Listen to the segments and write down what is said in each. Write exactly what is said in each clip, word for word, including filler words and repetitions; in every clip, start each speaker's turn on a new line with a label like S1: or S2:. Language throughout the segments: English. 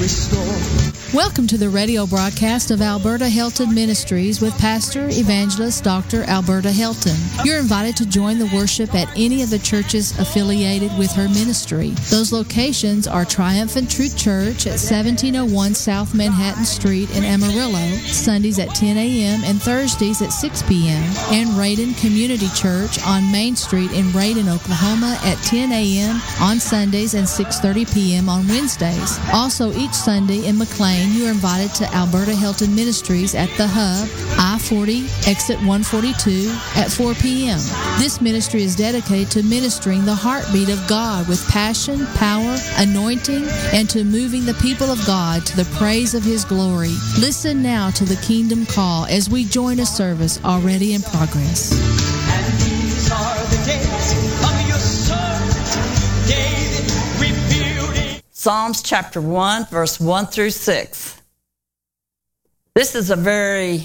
S1: restore.
S2: Welcome to the radio broadcast of Alberta Helton Ministries with Pastor Evangelist Doctor Alberta Helton. You're invited to join the worship at any of the churches affiliated with her ministry. Those locations are Triumphant Truth Church at seventeen oh one South Manhattan Street in Amarillo, Sundays at ten a.m. and Thursdays at six p.m., and Raiden Community Church on Main Street in Raiden, Oklahoma at ten a.m. on Sundays and six thirty p.m. on Wednesdays. Also, each Sunday in McLean, you are invited to Alberta Helton Ministries at the Hub, I forty, exit one forty-two at four p.m. This ministry is dedicated to ministering the heartbeat of God with passion, power, anointing, and to moving the people of God to the praise of His glory. Listen now to the Kingdom Call as we join a service already in progress.
S1: And these are the days of your servant David, rebuilding.
S3: Psalms chapter one, verse one through six. This is a very,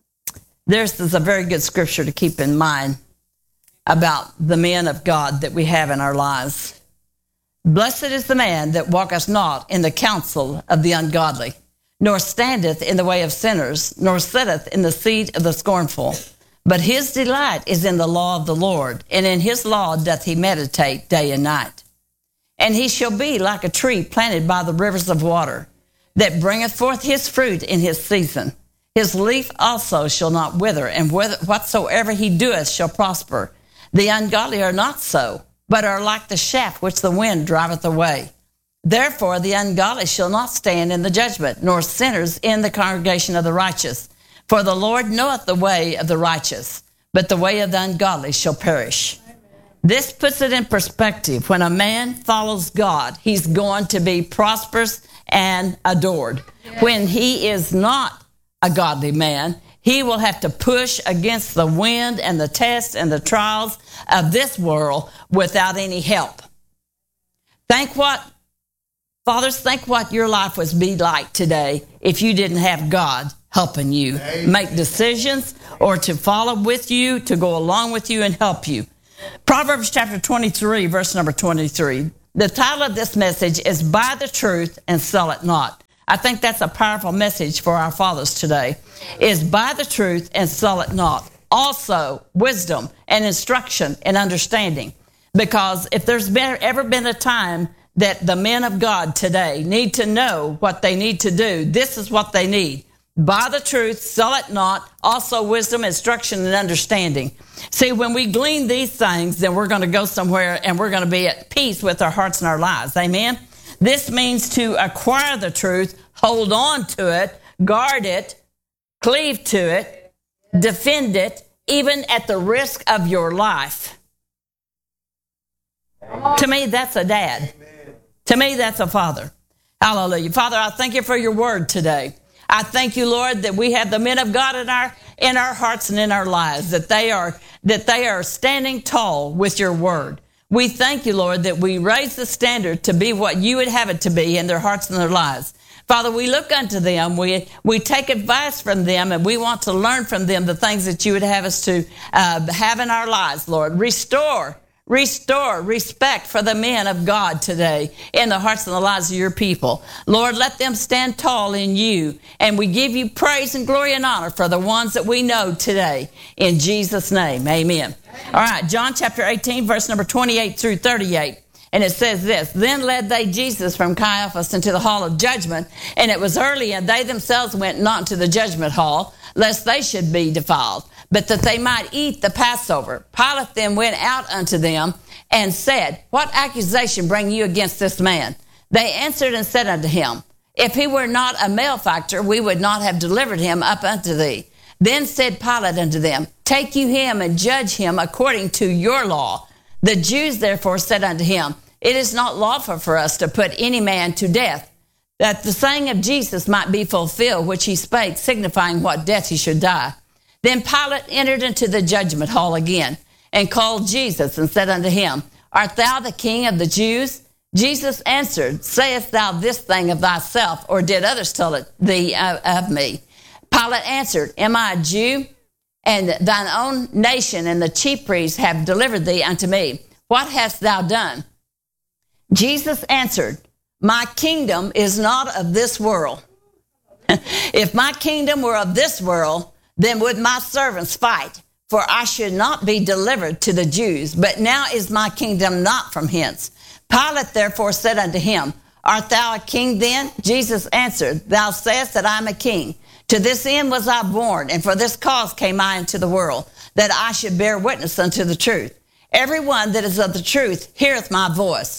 S3: this is a very good scripture to keep in mind about the men of God that we have in our lives. Blessed is the man that walketh not in the counsel of the ungodly, nor standeth in the way of sinners, nor sitteth in the seat of the scornful. But his delight is in the law of the Lord, and in his law doth he meditate day and night. And he shall be like a tree planted by the rivers of water, that bringeth forth his fruit in his season. His leaf also shall not wither, and whatsoever he doeth shall prosper. The ungodly are not so, but are like the shaft which the wind driveth away. Therefore the ungodly shall not stand in the judgment, nor sinners in the congregation of the righteous. For the Lord knoweth the way of the righteous, but the way of the ungodly shall perish. This puts it in perspective. When a man follows God, he's going to be prosperous and adored. Yes. When he is not a godly man, he will have to push against the wind and the tests and the trials of this world without any help. Think what, fathers, think what your life would be like today if you didn't have God helping you Amen. Make decisions or to follow with you, to go along with you and help you. Proverbs chapter twenty-three, verse number twenty-three. The title of this message is Buy the Truth and Sell It Not. I think that's a powerful message for our fathers today, is buy the truth and sell it not. Also, wisdom and instruction and understanding. Because if there's been, ever been a time that the men of God today need to know what they need to do, this is what they need. Buy the truth, sell it not, also wisdom, instruction, and understanding. See, when we glean these things, then we're going to go somewhere and we're going to be at peace with our hearts and our lives. Amen? This means to acquire the truth, hold on to it, guard it, cleave to it, defend it, even at the risk of your life. To me, that's a dad. To me, that's a father. Hallelujah. Father, I thank you for your word today. I thank you, Lord, that we have the men of God in our in our hearts and in our lives, that they are that they are standing tall with your word. We thank you, Lord, that we raise the standard to be what you would have it to be in their hearts and their lives. Father, we look unto them, we we take advice from them, and we want to learn from them the things that you would have us to uh, have in our lives, Lord. Restore Restore respect for the men of God today in the hearts and the lives of your people. Lord, let them stand tall in you, and we give you praise and glory and honor for the ones that we know today. In Jesus' name, amen. All right, John chapter eighteen, verse number twenty-eight through thirty-eight. And it says this, Then led they Jesus from Caiaphas into the hall of judgment, and it was early, and they themselves went not into the judgment hall, lest they should be defiled, but that they might eat the Passover. Pilate then went out unto them and said, What accusation bring you against this man? They answered and said unto him, If he were not a malefactor, we would not have delivered him up unto thee. Then said Pilate unto them, Take you him and judge him according to your law. The Jews therefore said unto him, It is not lawful for us to put any man to death, that the saying of Jesus might be fulfilled, which he spake, signifying what death he should die. Then Pilate entered into the judgment hall again, and called Jesus, and said unto him, Art thou the king of the Jews? Jesus answered, Sayest thou this thing of thyself, or did others tell it thee of, of me? Pilate answered, Am I a Jew? And thine own nation and the chief priests have delivered thee unto me. What hast thou done? Jesus answered, my kingdom is not of this world. If my kingdom were of this world, then would my servants fight, for I should not be delivered to the Jews. But now is my kingdom not from hence. Pilate therefore said unto him, Art thou a king then? Jesus answered, Thou sayest that I am a king. To this end was I born, and for this cause came I into the world, that I should bear witness unto the truth. Every one that is of the truth heareth my voice.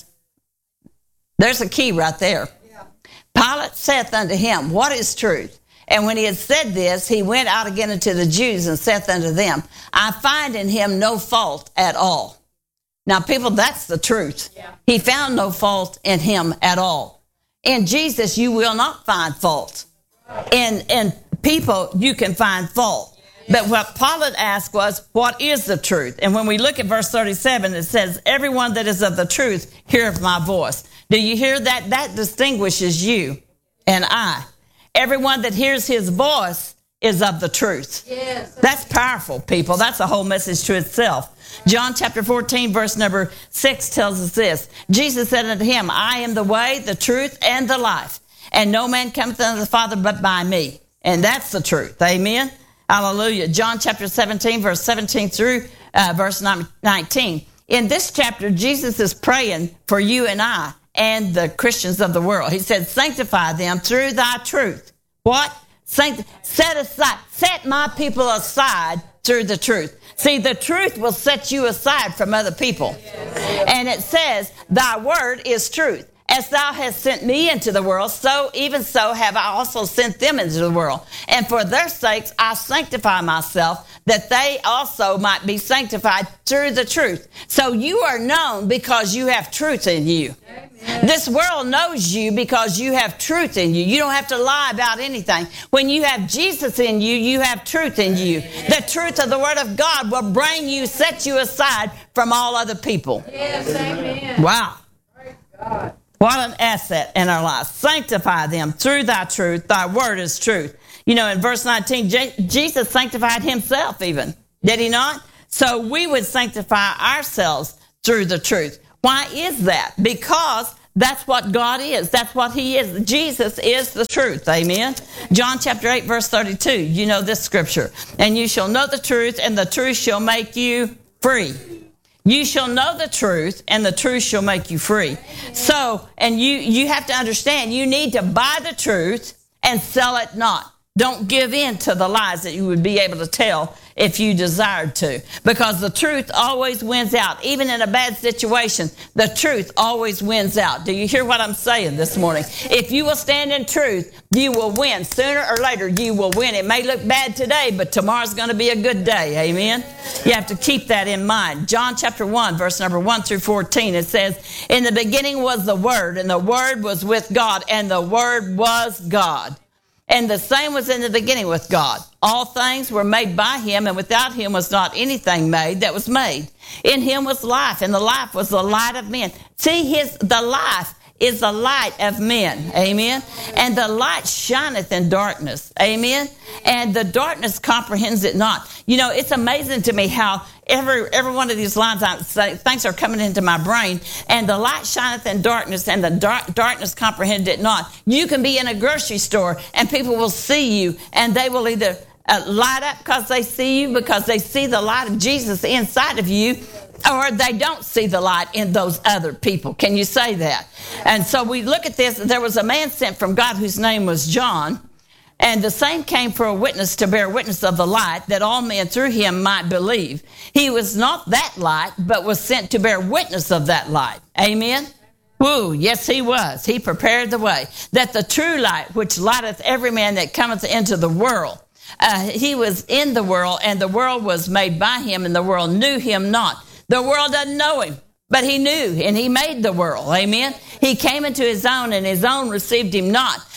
S3: There's a key right there. Yeah. Pilate saith unto him, What is truth? And when he had said this, he went out again unto the Jews and saith unto them, I find in him no fault at all. Now, people, that's the truth. Yeah. He found no fault in him at all. In Jesus, you will not find fault. In, in people, you can find fault. But what Pilate asked was, what is the truth? And when we look at verse thirty-seven, it says, everyone that is of the truth heareth my voice. Do you hear that? That distinguishes you and I. Everyone that hears his voice is of the truth. Yes. That's powerful, people. That's a whole message to itself. John chapter fourteen, verse number six tells us this. Jesus said unto him, I am the way, the truth, and the life. And no man cometh unto the Father but by me. And that's the truth. Amen. Hallelujah. John chapter seventeen, verse seventeen through uh, verse nineteen. In this chapter, Jesus is praying for you and I and the Christians of the world. He said, sanctify them through thy truth. What? Sanct- set aside, set my people aside through the truth. See, the truth will set you aside from other people. And it says, thy word is truth. As thou hast sent me into the world, so even so have I also sent them into the world. And for their sakes I sanctify myself, that they also might be sanctified through the truth. So you are known because you have truth in you. Amen. This world knows you because you have truth in you. You don't have to lie about anything. When you have Jesus in you, you have truth in you. Amen. The truth of the Word of God will bring you, set you aside from all other people. Yes, amen. Wow. Praise God. What an asset in our lives. Sanctify them through thy truth. Thy word is truth. You know, in verse nineteen, J- Jesus sanctified himself even. Did he not? So we would sanctify ourselves through the truth. Why is that? Because that's what God is. That's what he is. Jesus is the truth. Amen. John chapter eight, verse thirty-two. You know this scripture. And you shall know the truth, and the truth shall make you free. You shall know the truth, and the truth shall make you free. So, and you, you have to understand, you need to buy the truth and sell it not. Don't give in to the lies that you would be able to tell if you desired to. Because the truth always wins out. Even in a bad situation, the truth always wins out. Do you hear what I'm saying this morning? If you will stand in truth, you will win. Sooner or later, you will win. It may look bad today, but tomorrow's going to be a good day. Amen? You have to keep that in mind. John chapter one, verse number one through fourteen, it says, in the beginning was the Word, and the Word was with God, and the Word was God. And the same was in the beginning with God. All things were made by him, and without him was not anything made that was made. In him was life, and the life was the light of men. See, his the life is the light of men. Amen. And the light shineth in darkness. Amen. And the darkness comprehends it not. You know, it's amazing to me how every every one of these lines, I say, things are coming into my brain. And the light shineth in darkness, and the dark, darkness comprehend it not. You can be in a grocery store, and people will see you, and they will either uh, light up because they see you, because they see the light of Jesus inside of you, or they don't see the light in those other people. Can you say that? And so we look at this. There was a man sent from God whose name was John. And the same came for a witness to bear witness of the light, that all men through him might believe. He was not that light, but was sent to bear witness of that light. Amen? Woo, yes, he was. He prepared the way, that the true light, which lighteth every man that cometh into the world, uh, he was in the world, and the world was made by him, and the world knew him not. The world doesn't know him, but he knew, and he made the world. Amen? He came into his own, and his own received him not.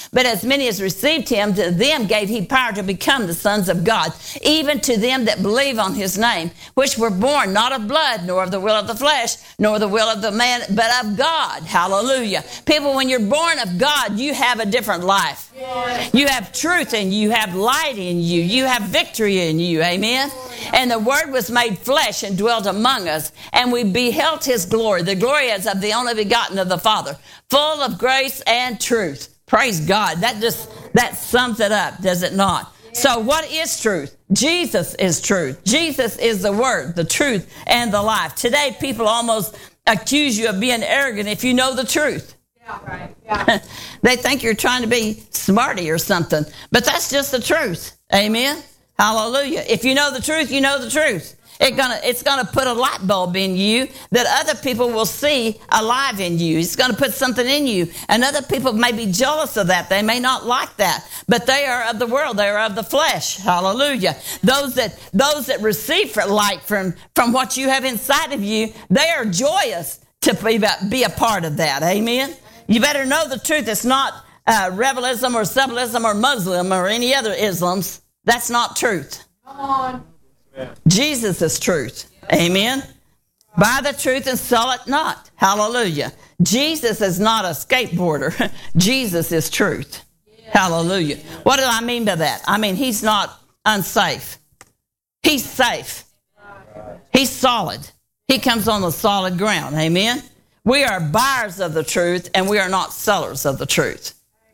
S3: But as many as received him, to them gave he power to become the sons of God, even to them that believe on his name, which were born not of blood, nor of the will of the flesh, nor the will of the man, but of God. Hallelujah. People, when you're born of God, you have a different life. Yes. You have truth in you. You have light in you. You have victory in you. Amen. And the Word was made flesh and dwelt among us, and we beheld his glory. The glory as of the only begotten of the Father, full of grace and truth. Praise God. That just, that sums it up, does it not? So what is truth? Jesus is truth. Jesus is the Word, the truth, and the life. Today, people almost accuse you of being arrogant if you know the truth. Yeah, right. Yeah. They think you're trying to be smarty or something, but that's just the truth. Amen. Hallelujah. If you know the truth, you know the truth. It gonna, it's going to put a light bulb in you that other people will see alive in you. It's going to put something in you. And other people may be jealous of that. They may not like that. But they are of the world. They are of the flesh. Hallelujah. Those that those that receive light from, from what you have inside of you, they are joyous to be, be a part of that. Amen. You better know the truth. It's not uh, Revelism or Sublism or Muslim or any other Islams. That's not truth. Come on. Jesus is truth. Amen. Buy the truth and sell it not. Hallelujah. Jesus is not a skateboarder. Jesus is truth. Hallelujah. What do I mean by that? I mean, he's not unsafe. He's safe. He's solid. He comes on the solid ground. Amen. We are buyers of the truth, and we are not sellers of the truth.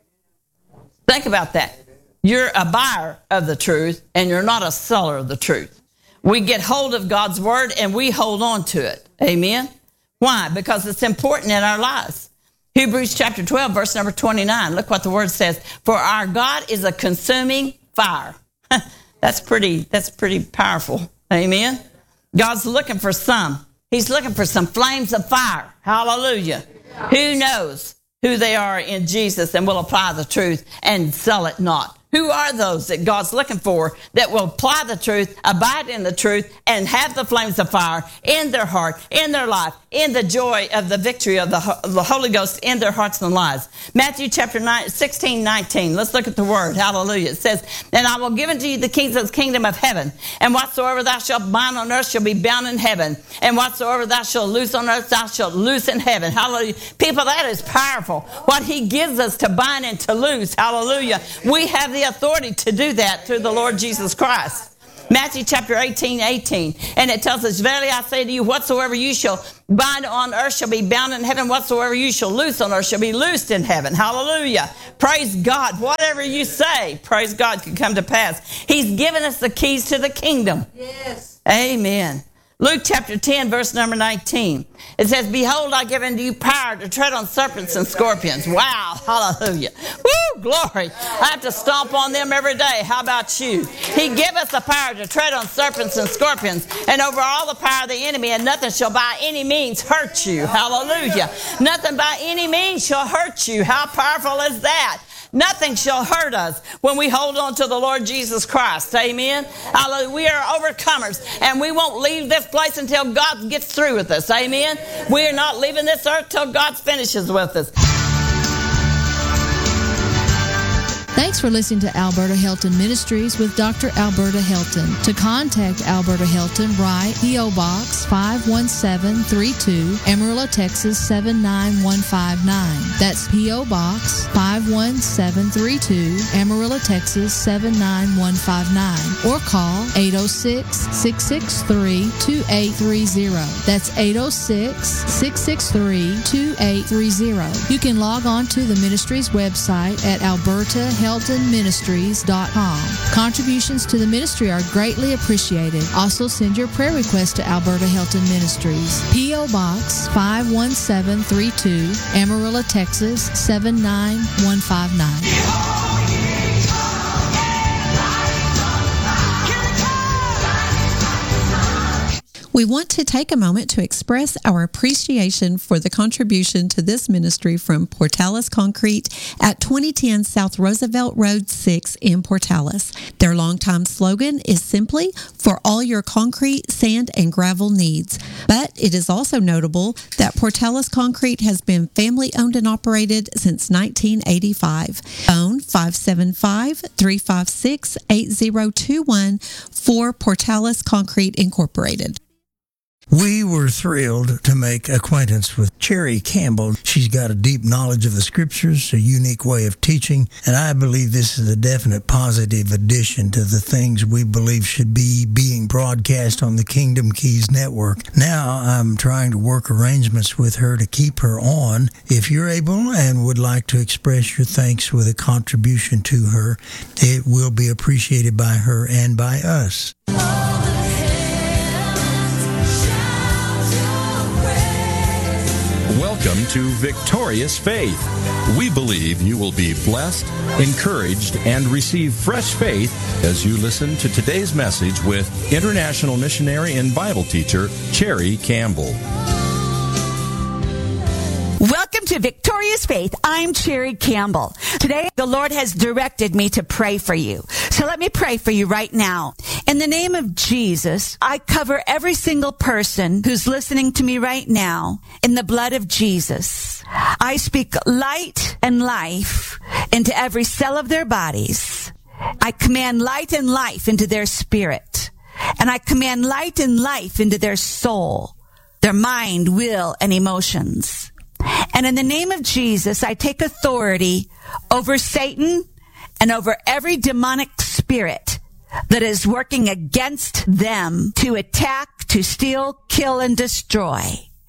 S3: Think about that. You're a buyer of the truth, and you're not a seller of the truth. We get hold of God's word, and we hold on to it. Amen? Why? Because it's important in our lives. Hebrews chapter twelve, verse number twenty-nine. Look what the word says. For our God is a consuming fire. That's pretty, that's pretty powerful. Amen? God's looking for some. He's looking for some flames of fire. Hallelujah. Who knows who they are in Jesus and will apply the truth and sell it not? Who are those that God's looking for that will apply the truth, abide in the truth, and have the flames of fire in their heart, in their life, in the joy of the victory of the, the Holy Ghost in their hearts and lives? Matthew chapter nine, sixteen, nineteen. Let's look at the word. Hallelujah. It says, and I will give unto you the keys of the kingdom of heaven. And whatsoever thou shalt bind on earth shall be bound in heaven. And whatsoever thou shalt loose on earth, thou shalt loose in heaven. Hallelujah. People, that is powerful. What he gives us to bind and to loose. Hallelujah. We have the authority to do that through the Lord Jesus Christ. Matthew chapter eighteen, eighteen. And it tells us, verily I say to you, whatsoever you shall bind on earth shall be bound in heaven. Whatsoever you shall loose on earth shall be loosed in heaven. Hallelujah. Praise God. Whatever you say, praise God, can come to pass. He's given us the keys to the kingdom. Yes. Amen. Luke chapter ten, verse number nineteen. It says, behold, I give unto you power to tread on serpents and scorpions. Wow. Hallelujah. Woo, glory. I have to stomp on them every day. How about you? He give us the power to tread on serpents and scorpions and over all the power of the enemy, and nothing shall by any means hurt you. Hallelujah. Nothing by any means shall hurt you. How powerful is that? Nothing shall hurt us when we hold on to the Lord Jesus Christ. Amen. Hallelujah. We are overcomers, and we won't leave this place until God gets through with us. Amen. We are not leaving this earth till God finishes with us.
S2: Thanks for listening to Alberta Helton Ministries with Doctor Alberta Helton. To contact Alberta Helton, write P O. Box five one seven three two, Amarillo, Texas seven nine one five nine. That's P O. Box five one seven three two, Amarillo, Texas seven nine one five nine. Or call eight oh six, six six three, two eight three zero. That's eight oh six, six six three, two eight three zero. You can log on to the ministry's website at alberta helton ministries dot com. Contributions to the ministry are greatly appreciated. Also send your prayer request to Alberta Helton Ministries. P O. Box five one seven three two, Amarillo, Texas seven nine one five nine.
S4: We want to take a moment to express our appreciation for the contribution to this ministry from Portales Concrete at twenty ten South Roosevelt Road six in Portales. Their longtime slogan is simply, for all your concrete, sand, and gravel needs. But it is also notable that Portales Concrete has been family-owned and operated since nineteen eighty-five. Phone five seven five, three five six, eight zero two one for Portales Concrete Incorporated.
S5: We were thrilled to make acquaintance with Cherry Campbell. She's got a deep knowledge of the scriptures, a unique way of teaching, and I believe this is a definite positive addition to the things we believe should be being broadcast on the Kingdom Keys Network. Now I'm trying to work arrangements with her to keep her on. If you're able and would like to express your thanks with a contribution to her, it will be appreciated by her and by us.
S6: Welcome to Victorious Faith. We believe you will be blessed, encouraged, and receive fresh faith as you listen to today's message with international missionary and Bible teacher Cherry Campbell.
S7: Welcome to Victorious Faith. I'm Cherry Campbell. Today, the Lord has directed me to pray for you. So let me pray for you right now. In the name of Jesus, I cover every single person who's listening to me right now in the blood of Jesus. I speak light and life into every cell of their bodies. I command light and life into their spirit. And I command light and life into their soul, their mind, will, and emotions. And in the name of Jesus, I take authority over Satan and over every demonic spirit that is working against them to attack, to steal, kill, and destroy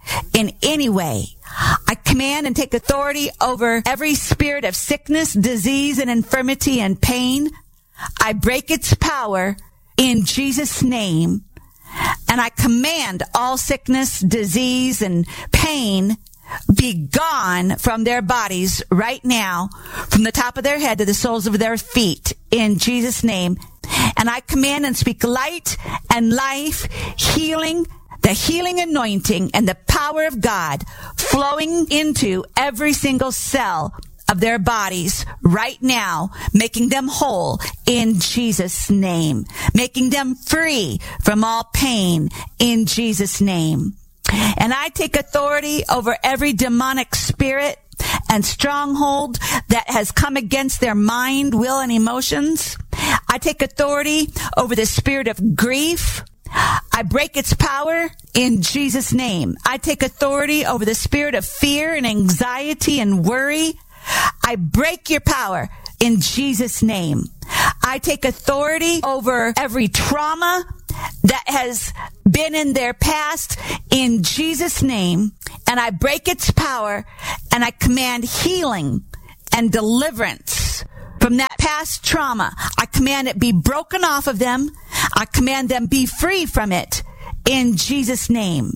S7: in any way. I command and take authority over every spirit of sickness, disease, and infirmity and pain. I break its power in Jesus' name. And I command all sickness, disease, and pain be gone from their bodies right now, from the top of their head to the soles of their feet, in Jesus' name. And I command and speak light and life, healing, the healing anointing and the power of God flowing into every single cell of their bodies right now, making them whole in Jesus' name, making them free from all pain in Jesus' name. And I take authority over every demonic spirit and stronghold that has come against their mind, will, and emotions. I take authority over the spirit of grief. I break its power in Jesus' name. I take authority over the spirit of fear and anxiety and worry. I break your power in Jesus' name. I take authority over every trauma that has been in their past in Jesus' name, and I break its power, and I command healing and deliverance from that past trauma. I command it be broken off of them. I command them be free from it in Jesus' name.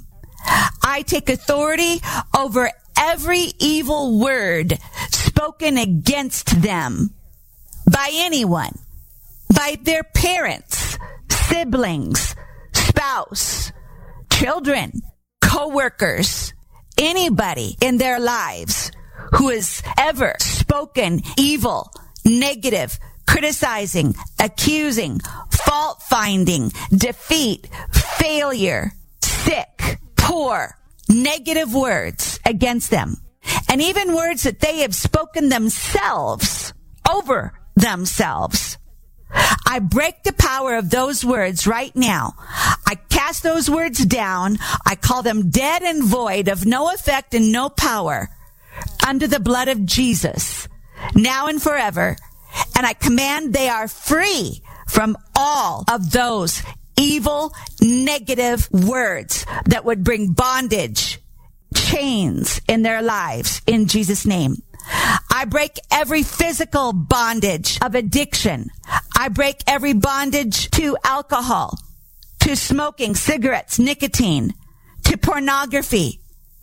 S7: I take authority over every evil word spoken against them by anyone, by their parents, siblings, spouse, children, co-workers, anybody in their lives who has ever spoken evil, negative, criticizing, accusing, fault-finding, defeat, failure, sick, poor, negative words against them, and even words that they have spoken themselves over themselves. I break the power of those words right now. I cast those words down. I call them dead and void, of no effect and no power, under the blood of Jesus, now and forever. And I command they are free from all of those evil, negative words that would bring bondage, chains in their lives, in Jesus' name. I break every physical bondage of addiction. I break every bondage to alcohol, to smoking, cigarettes, nicotine, to pornography,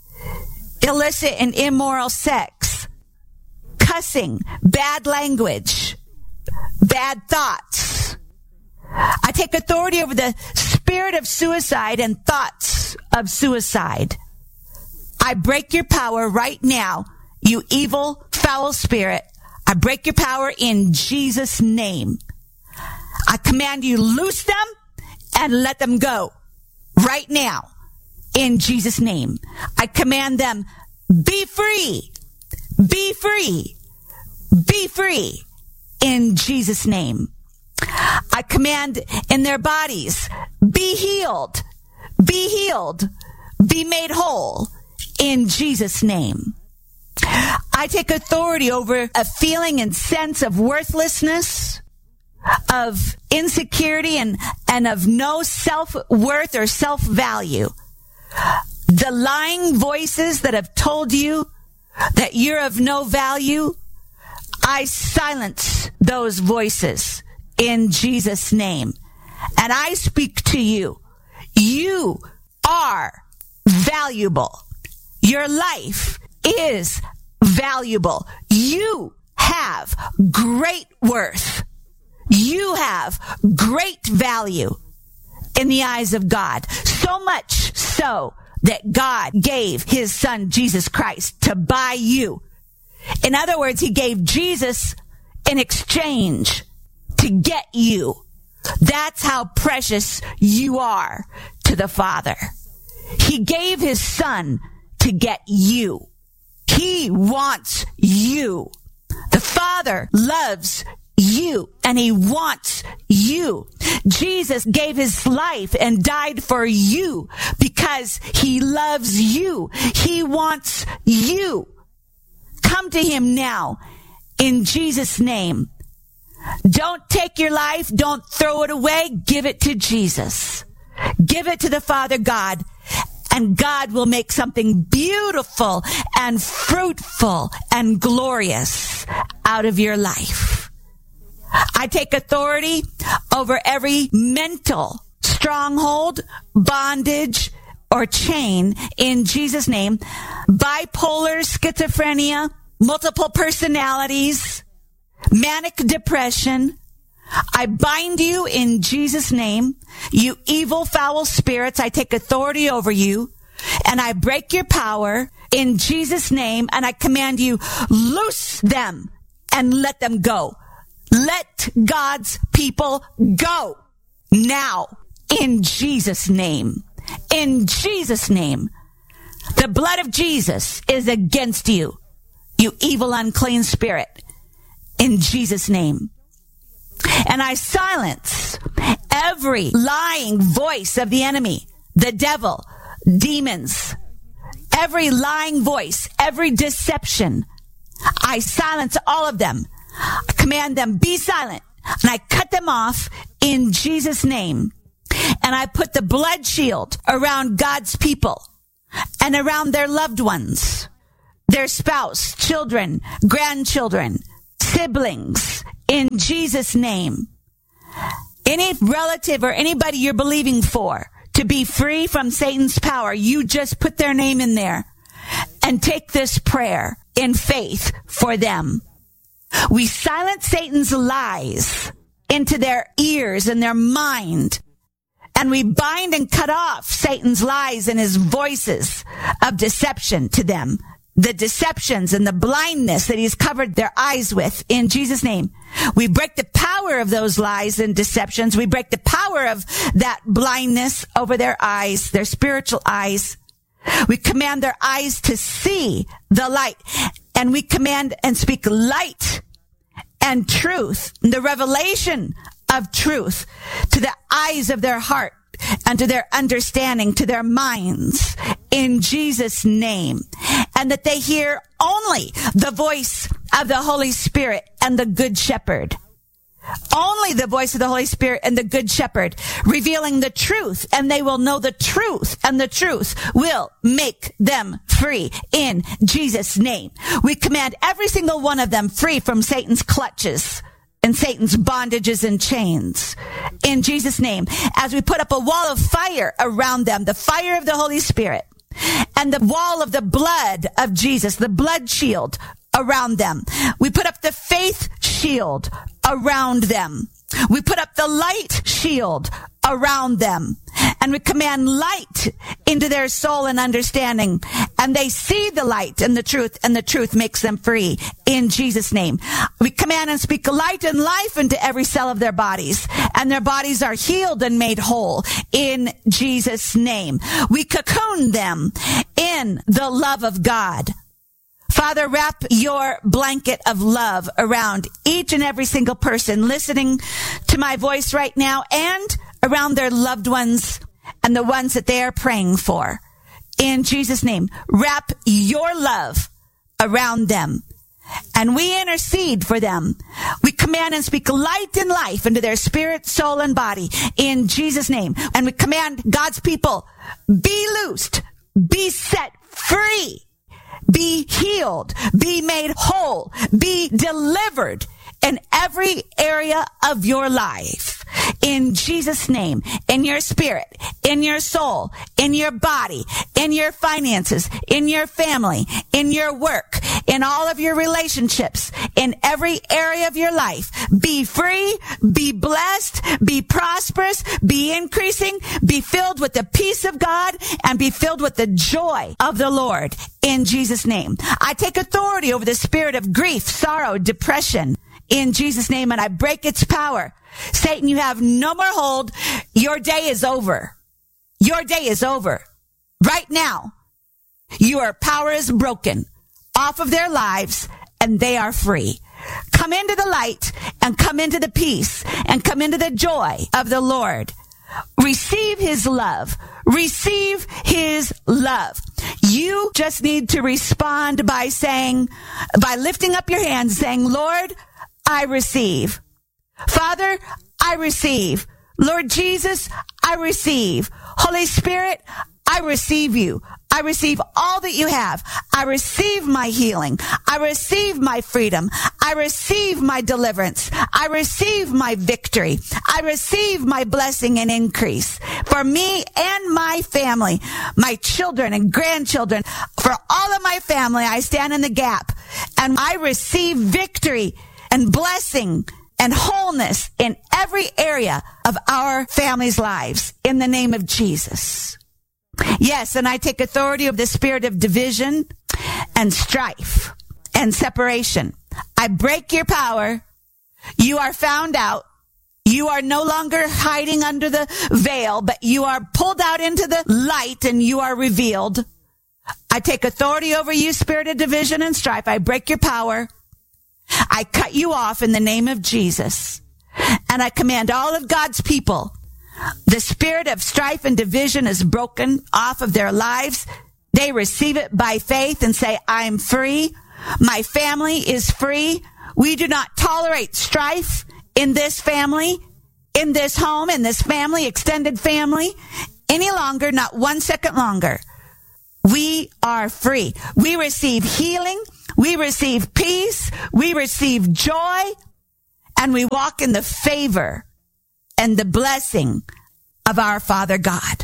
S7: illicit and immoral sex, cussing, bad language, bad thoughts. I take authority over the spirit of suicide and thoughts of suicide, I break your power right now, you evil, foul spirit. I break your power in Jesus' name. I command you, loose them and let them go right now in Jesus' name. I command them, be free, be free, be free in Jesus' name. I command in their bodies, be healed, be healed, be made whole in Jesus' name. I take authority over a feeling and sense of worthlessness, of insecurity, and, and of no self-worth or self-value. The lying voices that have told you that you're of no value, I silence those voices in Jesus' name. And I speak to you. You are valuable. Your life is valuable. You have great worth. You have great value in the eyes of God. So much so that God gave his son, Jesus Christ, to buy you. In other words, he gave Jesus in exchange to get you. That's how precious you are to the Father. He gave his son to get you. He wants you. The Father loves you and he wants you. Jesus gave his life and died for you because he loves you. He wants you. Come to him now in Jesus' name. Don't take your life. Don't throw it away. Give it to Jesus. Give it to the Father God, and God will make something beautiful and fruitful and glorious out of your life. I take authority over every mental stronghold, bondage, or chain in Jesus' name. Bipolar, schizophrenia, multiple personalities, manic depression. I bind you in Jesus' name. You evil, foul spirits, I take authority over you, and I break your power in Jesus' name, and I command you, loose them and let them go. Let God's people go now in Jesus' name. In Jesus' name. The blood of Jesus is against you, you evil, unclean spirit, in Jesus' name. And I silence every lying voice of the enemy, the devil, demons, every lying voice, every deception. I silence all of them. I command them, be silent. And I cut them off in Jesus' name. And I put the blood shield around God's people and around their loved ones, their spouse, children, grandchildren, siblings, in Jesus' name. Any relative or anybody you're believing for to be free from Satan's power, you just put their name in there and take this prayer in faith for them. We silence Satan's lies into their ears and their mind, and we bind and cut off Satan's lies and his voices of deception to them. The deceptions and the blindness that he's covered their eyes with in Jesus' name. We break the power of those lies and deceptions. We break the power of that blindness over their eyes, their spiritual eyes. We command their eyes to see the light, and we command and speak light and truth, the revelation of truth to the eyes of their heart and to their understanding, to their minds, in Jesus' name. And that they hear only the voice of the Holy Spirit and the Good Shepherd. Only the voice of the Holy Spirit and the Good Shepherd, revealing the truth, and they will know the truth, and the truth will make them free in Jesus' name. We command every single one of them free from Satan's clutches and Satan's bondages and chains in Jesus' name, as we put up a wall of fire around them, the fire of the Holy Spirit, and the wall of the blood of Jesus, the blood shield around them. We put up the faith shield around them. We put up the light shield around them. And we command light into their soul and understanding. And they see the light and the truth, and the truth makes them free. In Jesus' name. We command and speak light and life into every cell of their bodies. And their bodies are healed and made whole. In Jesus' name. We cocoon them in the love of God. Father, wrap your blanket of love around each and every single person listening to my voice right now, and around their loved ones and the ones that they are praying for. In Jesus' name, wrap your love around them. And we intercede for them. We command and speak light and life into their spirit, soul, and body. In Jesus' name. And we command God's people, be loosed, be set free, be healed, be made whole, be delivered in every area of your life. In Jesus' name, in your spirit, in your soul, in your body, in your finances, in your family, in your work, in all of your relationships, in every area of your life. Be free, be blessed, be prosperous, be increasing, be filled with the peace of God, and be filled with the joy of the Lord. In Jesus' name. I take authority over the spirit of grief, sorrow, depression. In Jesus' name, and I break its power. Satan, you have no more hold. Your day is over. Your day is over. Right now, your power is broken off of their lives, and they are free. Come into the light, and come into the peace, and come into the joy of the Lord. Receive his love. Receive his love. You just need to respond by saying, by lifting up your hands, saying, Lord, I receive. Father, I receive. Lord Jesus, I receive. Holy Spirit, I receive you. I receive all that you have. I receive my healing. I receive my freedom. I receive my deliverance. I receive my victory. I receive my blessing and increase for me and my family, my children and grandchildren. For all of my family, I stand in the gap, and I receive victory and blessing and wholeness in every area of our families' lives in the name of Jesus. Yes, and I take authority of the spirit of division and strife and separation. I break your power. You are found out. You are no longer hiding under the veil, but you are pulled out into the light, and you are revealed. I take authority over you, spirit of division and strife. I break your power. I cut you off in the name of Jesus. And I command all of God's people, the spirit of strife and division is broken off of their lives. They receive it by faith and say, I'm free. My family is free. We do not tolerate strife in this family, in this home, in this family, extended family, any longer, not one second longer. We are free. We receive healing. We receive peace, we receive joy, and we walk in the favor and the blessing of our Father God.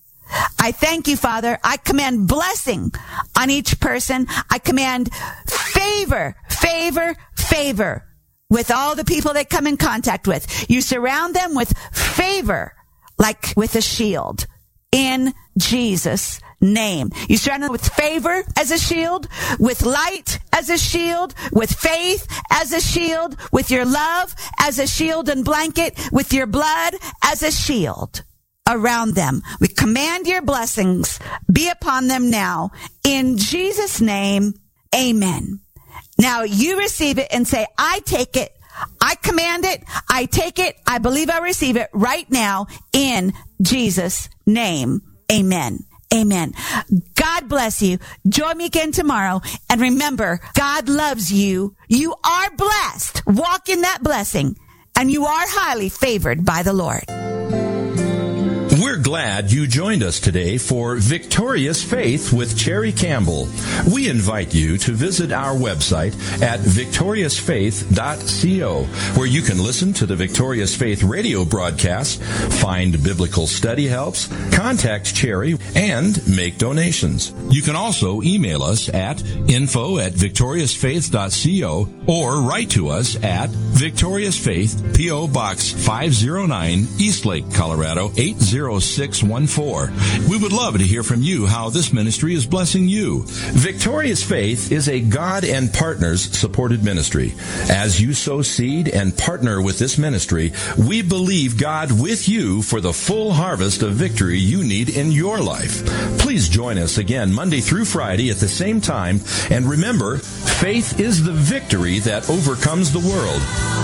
S7: I thank you, Father. I command blessing on each person. I command favor, favor, favor with all the people they come in contact with. You surround them with favor like with a shield. In Jesus' name. You surround them with favor as a shield, with light as a shield, with faith as a shield, with your love as a shield and blanket, with your blood as a shield around them. We command your blessings be upon them now. In Jesus' name, amen. Now you receive it and say, I take it. I command it. I take it. I believe I receive it right now in Jesus' name. Amen. Amen. God bless you. Join me again tomorrow. And remember, God loves you. You are blessed. Walk in that blessing. And you are highly favored by the Lord.
S6: We're glad glad you joined us today for Victorious Faith with Cherry Campbell. We invite you to visit our website at victorious faith dot co, where you can listen to the Victorious Faith radio broadcast, find biblical study helps, contact Cherry, and make donations. You can also email us at info at victorious faith dot co or write to us at Victorious Faith, P O. Box five oh nine, Eastlake, Colorado eight oh six one four. We would love to hear from you how this ministry is blessing you. Victorious Faith is a God and Partners supported ministry. As you sow seed and partner with this ministry, we believe God with you for the full harvest of victory you need in your life. Please join us again Monday through Friday at the same time, and remember, faith is the victory that overcomes the world.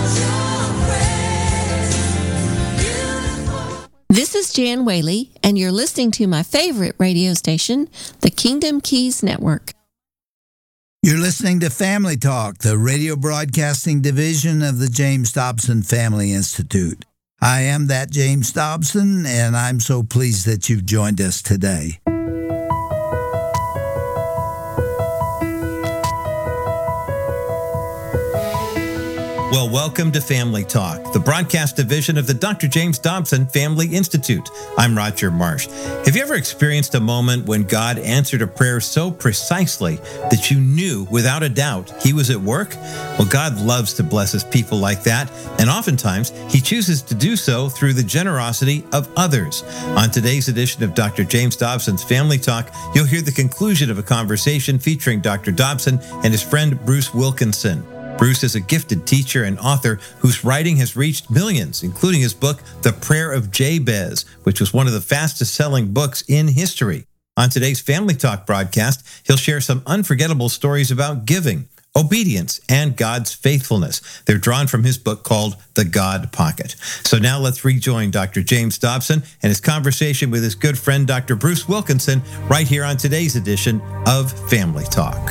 S8: This is Jan Whaley, and you're listening to my favorite radio station, the Kingdom Keys Network.
S5: You're listening to Family Talk, the radio broadcasting division of the James Dobson Family Institute. I am that James Dobson, and I'm so pleased that you've joined us today.
S9: Well, welcome to Family Talk, the broadcast division of the Doctor James Dobson Family Institute. I'm Roger Marsh. Have you ever experienced a moment when God answered a prayer so precisely that you knew without a doubt He was at work? Well, God loves to bless His people like that, and oftentimes He chooses to do so through the generosity of others. On today's edition of Doctor James Dobson's Family Talk, you'll hear the conclusion of a conversation featuring Doctor Dobson and his friend Bruce Wilkinson. Bruce is a gifted teacher and author whose writing has reached millions, including his book, The Prayer of Jabez, which was one of the fastest-selling books in history. On today's Family Talk broadcast, he'll share some unforgettable stories about giving, obedience, and God's faithfulness. They're drawn from his book called The God Pocket. So now let's rejoin Doctor James Dobson and his conversation with his good friend Doctor Bruce Wilkinson right here on today's edition of Family Talk.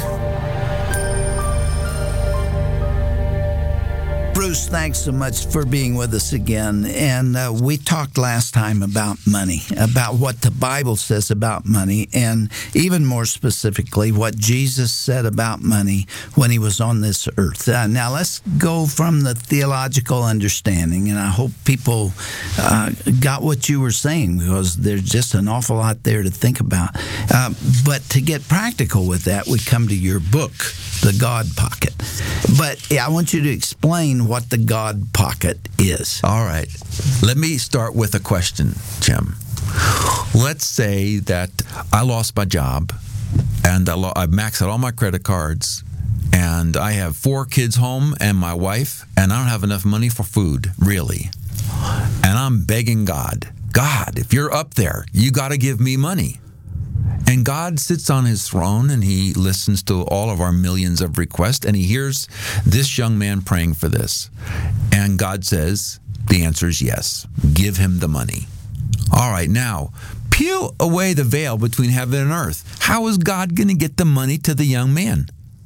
S5: Bruce, thanks so much for being with us again. And uh, we talked last time about money, about what the Bible says about money, and even more specifically, what Jesus said about money when he was on this earth. Uh, now, let's go from the theological understanding, and I hope people uh, got what you were saying, because there's just an awful lot there to think about. Uh, but to get practical with that, we come to your book, The God Pocket. But yeah, I want you to explain what the God Pocket is.
S10: All right. Let me start with a question, Jim. Let's say that I lost my job and I lo- I've maxed out all my credit cards, and I have four kids home and my wife, and I don't have enough money for food, really. And I'm begging God, God, if you're up there, you got to give me money. And God sits on his throne, and he listens to all of our millions of requests, and he hears this young man praying for this. And God says, the answer is yes. Give him the money. All right, now, peel away the veil between heaven and earth. How is God going to get the money to the young man?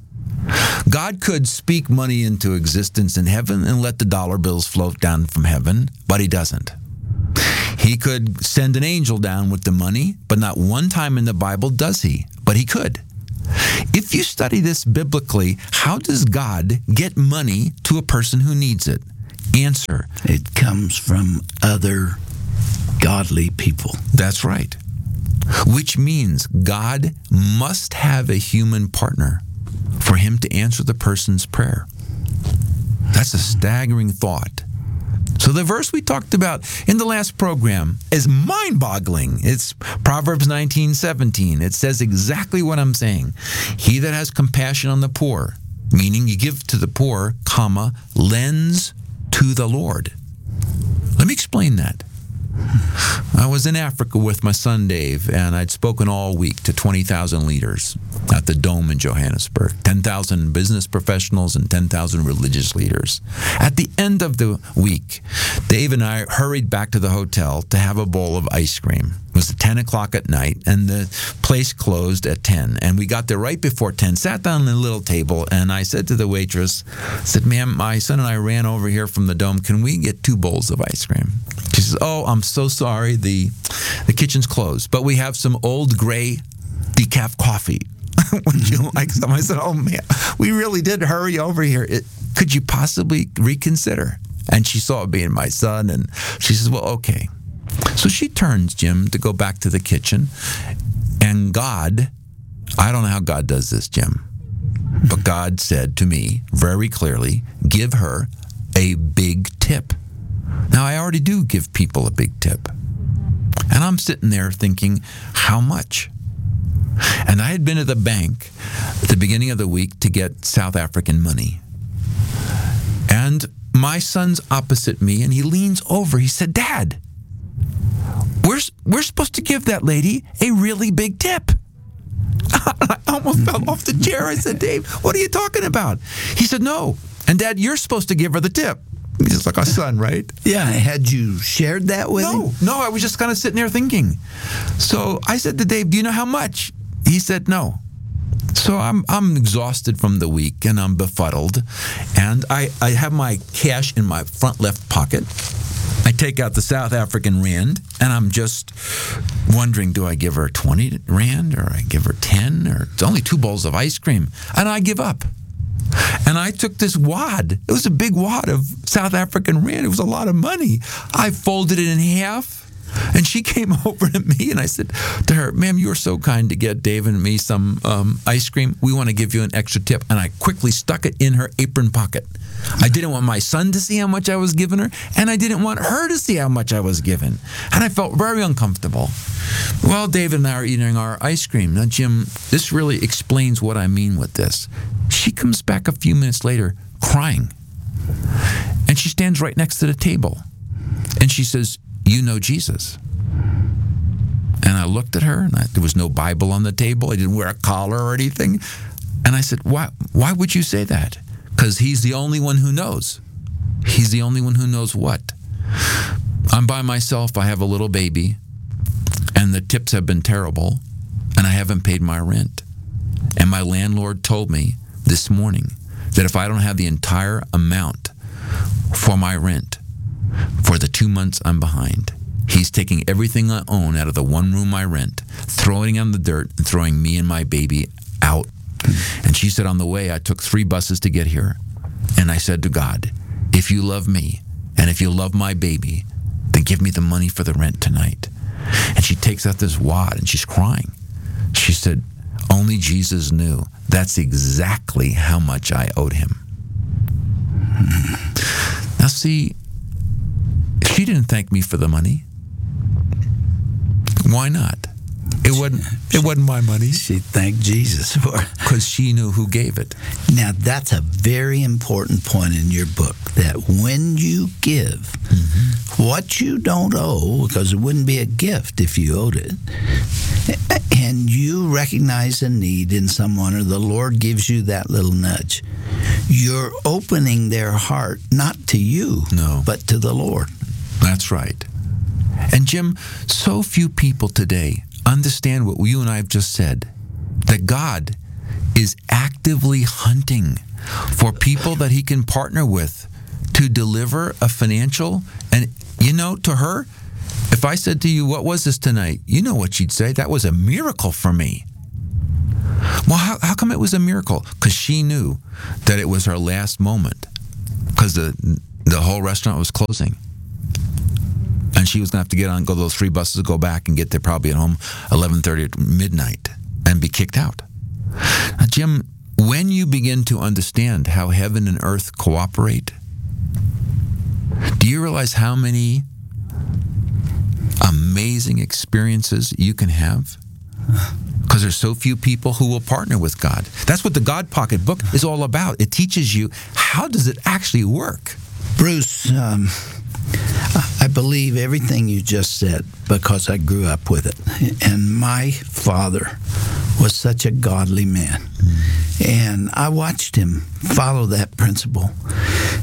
S10: God could speak money into existence in heaven and let the dollar bills float down from heaven, but he doesn't. He could send an angel down with the money, but not one time in the Bible does he, but he could. If you study this biblically, how does God get money to a person who needs it? Answer.
S5: It comes from other godly people.
S10: That's right. Which means God must have a human partner for him to answer the person's prayer. That's a staggering thought. So the verse we talked about in the last program is mind-boggling. It's Proverbs nineteen seventeen. It says exactly what I'm saying. He that has compassion on the poor, meaning you give to the poor, comma, lends to the Lord. Let me explain that. I was in Africa with my son Dave, and I'd spoken all week to twenty thousand leaders at the Dome in Johannesburg, ten thousand business professionals and ten thousand religious leaders. At the end of the week, Dave and I hurried back to the hotel to have a bowl of ice cream. It was ten o'clock at night, and the place closed at ten. And we got there right before ten, sat down at a little table, and I said to the waitress, I said, ma'am, my son and I ran over here from the Dome. Can we get two bowls of ice cream? She says, "Oh, I'm so sorry. The the kitchen's closed, but we have some old gray decaf coffee. Would you like some?" I said, "Oh man, we really did hurry over here. It, could you possibly reconsider?" And she saw it being my son, and she says, "Well, okay." So she turns, Jim, to go back to the kitchen, and God, I don't know how God does this, Jim, but God said to me very clearly, "Give her a big tip." Now, I already do give people a big tip. And I'm sitting there thinking, how much? And I had been at the bank at the beginning of the week to get South African money. And my son's opposite me, and he leans over. He said, "Dad, we're, we're supposed to give that lady a really big tip." I almost fell off the chair. I said, "Dave, what are you talking about?" He said, "No. And Dad, you're supposed to give her the tip." He's like a son, right?
S11: Yeah. Had you shared that with
S10: no,
S11: him?
S10: No, I was just kind of sitting there thinking. So I said to Dave, "Do you know how much?" He said, "No." So I'm I'm exhausted from the week, and I'm befuddled. And I, I have my cash in my front left pocket. I take out the South African rand, and I'm just wondering, do I give her twenty rand, or I give her ten, or it's only two bowls of ice cream? And I give up. And I took this wad. It was a big wad of South African rand. It was a lot of money. I folded it in half, and she came over to me, and I said to her, "Ma'am, you were so kind to get Dave and me some um, ice cream. We want to give you an extra tip." And I quickly stuck it in her apron pocket. I didn't want my son to see how much I was giving her, and I didn't want her to see how much I was giving. And I felt very uncomfortable. Well, David and I are eating our ice cream. Now, Jim, this really explains what I mean with this. She comes back a few minutes later crying, and she stands right next to the table, and she says, "You know Jesus?" And I looked at her, and I, there was no Bible on the table. I didn't wear a collar or anything. And I said, why, why would you say that? Because he's the only one who knows. He's the only one who knows what. I'm by myself. I have a little baby, and the tips have been terrible, and I haven't paid my rent. And my landlord told me this morning that if I don't have the entire amount for my rent for the two months I'm behind, he's taking everything I own out of the one room I rent, throwing it on the dirt, and throwing me and my baby out. And she said, on the way, I took three buses to get here. And I said to God, if you love me and if you love my baby, then give me the money for the rent tonight. And she takes out this wad and she's crying. She said, only Jesus knew. That's exactly how much I owed him. Now see, she didn't thank me for the money. Why not? It wasn't, it wasn't my money.
S11: She thanked Jesus for it.
S10: Because she knew who gave it.
S11: Now, that's a very important point in your book, that when you give, mm-hmm. what you don't owe, because it wouldn't be a gift if you owed it, and you recognize a need in someone, or the Lord gives you that little nudge, you're opening their heart, not to you,
S10: no.
S11: but to the Lord.
S10: That's right. And Jim, so few people today understand what you and I have just said, that God is actively hunting for people that he can partner with to deliver a financial, and you know, to her, if I said to you, what was this tonight? You know what she'd say? That was a miracle for me. Well, how, how come it was a miracle? Because she knew that it was her last moment, because the, the whole restaurant was closing. And she was going to have to get on, go those three buses, go back and get there probably at home eleven thirty at midnight and be kicked out. Now, Jim, when you begin to understand how heaven and earth cooperate, do you realize how many amazing experiences you can have? Because there's so few people who will partner with God. That's what the God Pocket book is all about. It teaches you, how does it actually work?
S11: Bruce, um, I believe everything you just said because I grew up with it. And my father was such a godly man. Mm. And I watched him follow that principle.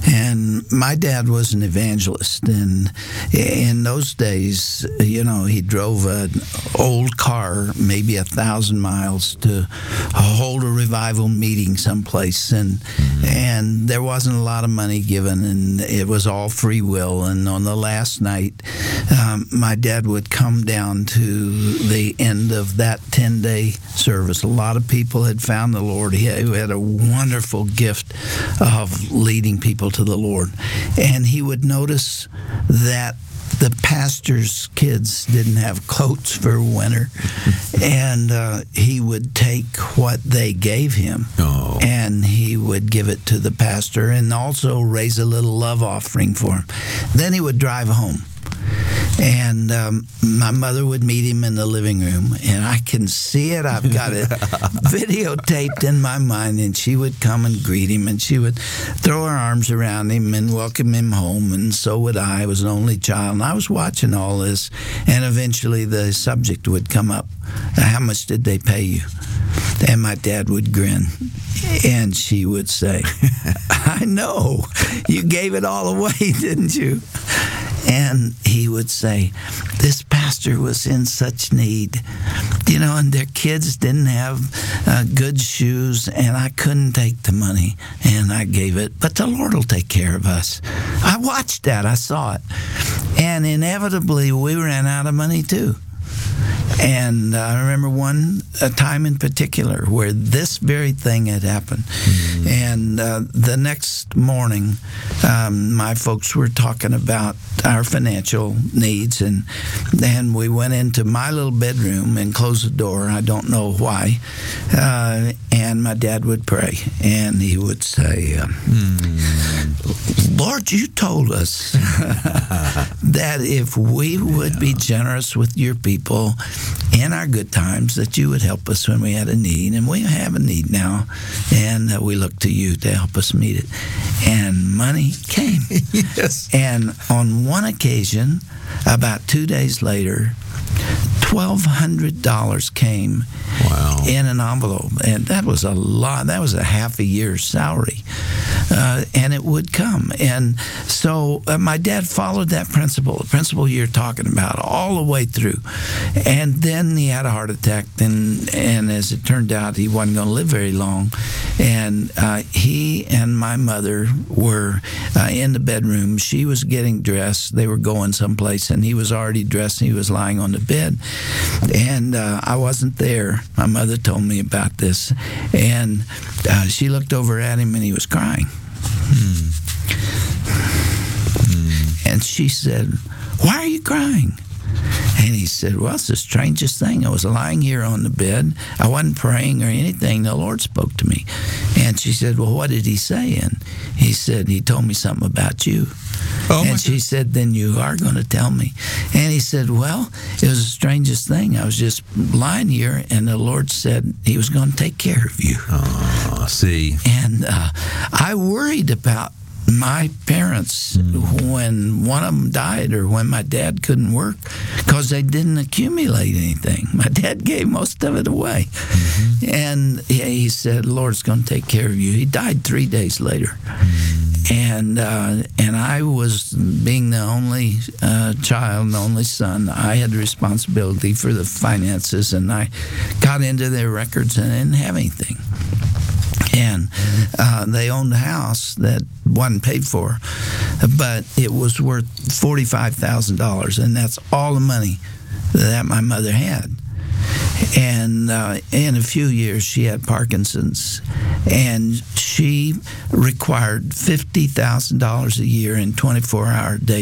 S11: And my dad was an evangelist, and in those days, you know, he drove an old car, maybe a thousand miles, to hold a revival meeting someplace, and mm-hmm. and there wasn't a lot of money given, and it was all free will. And on the last night, um, my dad would come down to the end of that ten-day service. A lot of people had found the Lord. He had a wonderful gift of leading people to the Lord. And he would notice that the pastor's kids didn't have coats for winter, and uh, he would take what they gave him, oh. and he would give it to the pastor and also raise a little love offering for him. Then he would drive home. And um, my mother would meet him in the living room, and I can see it. I've got it videotaped in my mind, and she would come and greet him, and she would throw her arms around him and welcome him home, and so would I. I was an only child, and I was watching all this, and eventually the subject would come up. How much did they pay you? And my dad would grin, and she would say, I know, you gave it all away, didn't you? And he would say, this pastor was in such need, you know, and their kids didn't have uh, good shoes, and I couldn't take the money, and I gave it, but the Lord will take care of us. I watched that. I saw it. And inevitably, we ran out of money, too. And I remember one a time in particular where this very thing had happened. Mm-hmm. And uh, the next morning, um, my folks were talking about our financial needs, and then we went into my little bedroom and closed the door. I don't know why. Uh, and my dad would pray, and he would say, uh, mm. Lord, you told us that if we would yeah. be generous with your people in our good times, that you would help us when we had a need. And we have a need now, and uh, we look to you to help us meet it. And money came. Yes. And on one occasion, about two days later, twelve hundred dollars came wow. in an envelope. And that was a lot. That was a half a year's salary. Uh, and it would come. And so uh, my dad followed that principle, the principle you're talking about, all the way through. And then he had a heart attack. And, and as it turned out, he wasn't going to live very long. And uh, he and my mother were uh, in the bedroom. She was getting dressed. They were going someplace, and he was already dressed, and he was lying on the bed. And uh, I wasn't there. My mother told me about this. And uh, she looked over at him, and he was crying. Hmm. Hmm. And she said, why are you crying? And he said, well, it's the strangest thing. I was lying here on the bed. I wasn't praying or anything. The Lord spoke to me. And she said, well, what did he say? And he said, he told me something about you. Oh, and she God. said, then you are going to tell me. And he said, well, it was the strangest thing. I was just lying here, and the Lord said he was going to take care of you.
S10: Oh, see.
S11: And uh, I worried about my parents mm. when one of them died, or when my dad couldn't work, because they didn't accumulate anything. My dad gave most of it away. Mm-hmm. And he said, Lord's going to take care of you. He died three days later. Mm. And uh, and I was, being the only uh, child, the only son, I had the responsibility for the finances, and I got into their records and didn't have anything. And uh, they owned a house that wasn't paid for, but it was worth forty-five thousand dollars, and that's all the money that my mother had. And uh, in a few years, she had Parkinson's, and she required fifty thousand dollars a year in twenty-four hour days.